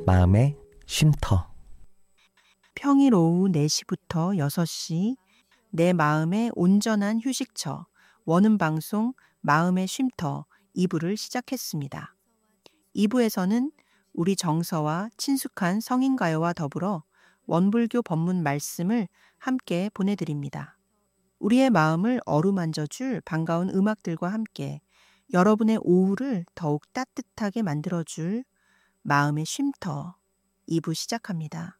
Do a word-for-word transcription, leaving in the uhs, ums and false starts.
마음의 쉼터. 평일 오후 네 시부터 여섯 시 내 마음의 온전한 휴식처 원음 방송 마음의 쉼터 이 부를 시작했습니다. 이 부에서는 우리 정서와 친숙한 성인가요와 더불어 원불교 법문 말씀을 함께 보내드립니다. 우리의 마음을 어루만져줄 반가운 음악들과 함께 여러분의 오후를 더욱 따뜻하게 만들어줄 마음의 쉼터 이 부 시작합니다.